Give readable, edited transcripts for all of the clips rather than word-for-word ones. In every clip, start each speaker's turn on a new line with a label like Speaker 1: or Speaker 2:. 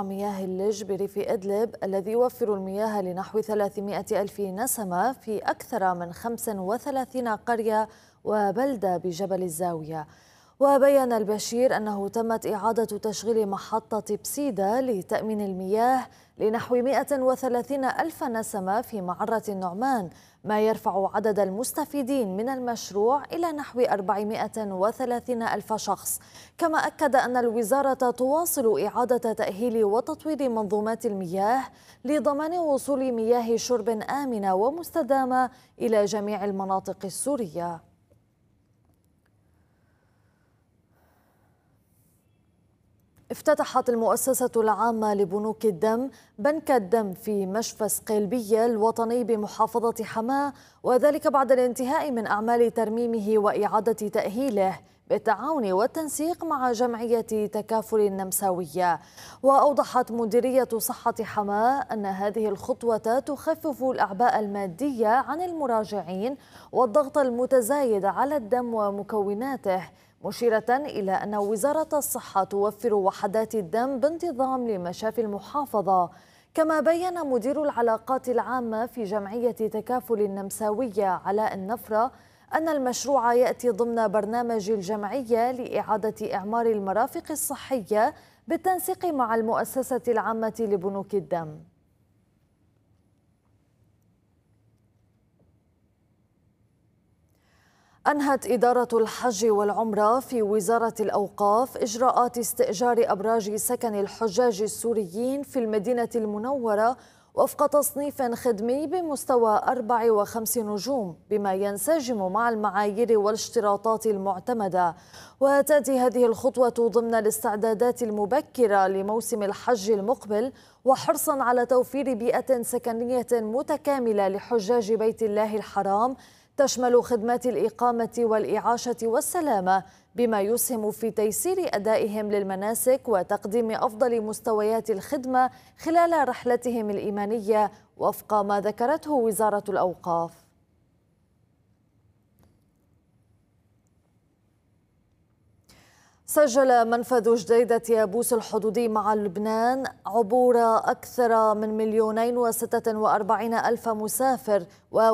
Speaker 1: مشروع مياه اللج بريف إدلب الذي يوفر المياه لنحو 300 ألف نسمة في أكثر من 35 قرية وبلدة بجبل الزاوية. وبيّن البشير أنه تمت إعادة تشغيل محطة بسيدة لتأمين المياه لنحو 130 ألف نسمة في معرة النعمان، ما يرفع عدد المستفيدين من المشروع إلى نحو 430 ألف شخص. كما أكد أن الوزارة تواصل إعادة تأهيل وتطوير منظومات المياه لضمان وصول مياه شرب آمنة ومستدامة إلى جميع المناطق السورية. افتتحت المؤسسة العامة لبنوك الدم بنك الدم في مشفى سقيلبية الوطني بمحافظة حماة، وذلك بعد الانتهاء من أعمال ترميمه وإعادة تأهيله بالتعاون والتنسيق مع جمعية تكافل النمساوية. وأوضحت مديرية صحة حماة أن هذه الخطوة تخفف الأعباء المادية عن المراجعين والضغط المتزايد على الدم ومكوناته، مشيرة إلى أن وزارة الصحة توفر وحدات الدم بانتظام لمشافي المحافظة. كما بيّن مدير العلاقات العامة في جمعية تكافل النمساوية علاء النفرة أن المشروع يأتي ضمن برنامج الجمعية لإعادة إعمار المرافق الصحية بالتنسيق مع المؤسسة العامة لبنوك الدم. أنهت إدارة الحج والعمرة في وزارة الأوقاف إجراءات استئجار أبراج سكن الحجاج السوريين في المدينة المنورة وفق تصنيف خدمي بمستوى 4 و5 نجوم، بما ينسجم مع المعايير والاشتراطات المعتمدة. وتأتي هذه الخطوة ضمن الاستعدادات المبكرة لموسم الحج المقبل، وحرصا على توفير بيئة سكنية متكاملة لحجاج بيت الله الحرام تشمل خدمات الإقامة والإعاشة والسلامة، بما يسهم في تيسير أدائهم للمناسك وتقديم أفضل مستويات الخدمة خلال رحلتهم الإيمانية وفق ما ذكرته وزارة الأوقاف. سجل منفذ جديدة يابوس الحدودي مع لبنان عبور أكثر من 2,46,000 مسافر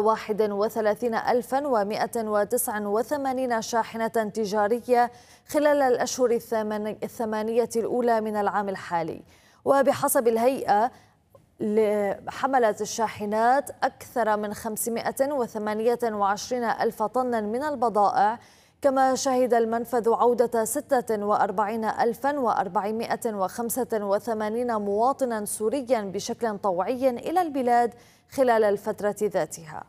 Speaker 1: و31,189 شاحنة تجارية خلال الأشهر الثمانية الأولى من العام الحالي. وبحسب الهيئة حملت الشاحنات أكثر من 528,000 طنا من البضائع. كما شهد المنفذ عودة 46,485 مواطنا سوريا بشكل طوعي إلى البلاد خلال الفترة ذاتها.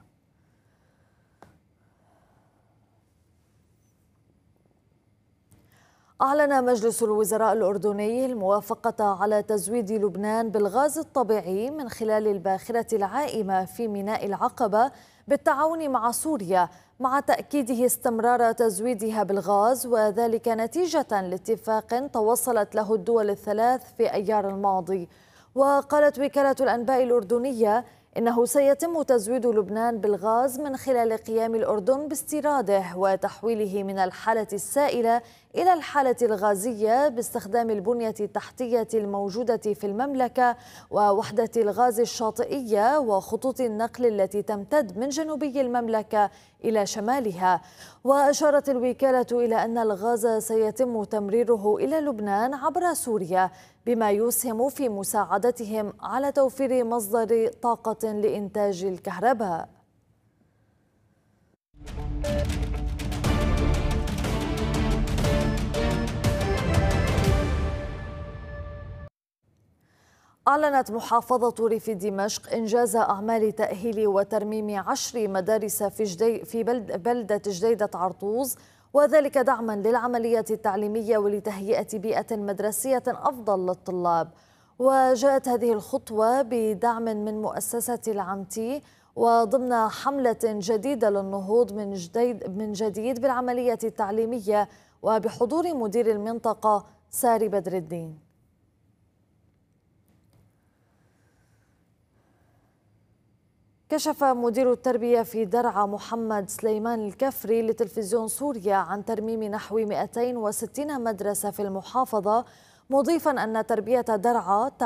Speaker 1: أعلن مجلس الوزراء الأردني الموافقة على تزويد لبنان بالغاز الطبيعي من خلال الباخرة العائمة في ميناء العقبة بالتعاون مع سوريا، مع تأكيده استمرار تزويدها بالغاز، وذلك نتيجة لاتفاق توصلت له الدول الثلاث في أيار الماضي. وقالت وكالة الأنباء الأردنية إنه سيتم تزويد لبنان بالغاز من خلال قيام الأردن باستيراده وتحويله من الحالة السائلة إلى الحالة الغازية باستخدام البنية التحتية الموجودة في المملكة ووحدة الغاز الشاطئية وخطوط النقل التي تمتد من جنوبي المملكة إلى شمالها. وأشارت الوكالة إلى أن الغاز سيتم تمريره إلى لبنان عبر سوريا، بما يسهم في مساعدتهم على توفير مصدر طاقة لإنتاج الكهرباء. أعلنت محافظة ريف دمشق إنجاز أعمال تأهيل وترميم 10 مدارس في بلدة جديدة عرطوز، وذلك دعما للعملية التعليمية ولتهيئة بيئة مدرسية أفضل للطلاب. وجاءت هذه الخطوة بدعم من مؤسسة العمتي وضمن حملة جديدة للنهوض من جديد بالعملية التعليمية، وبحضور مدير المنطقة ساري بدر الدين. كشف مدير التربية في درعا محمد سليمان الكفري لتلفزيون سوريا عن ترميم نحو 260 مدرسة في المحافظة، مضيفا أن تربية درعا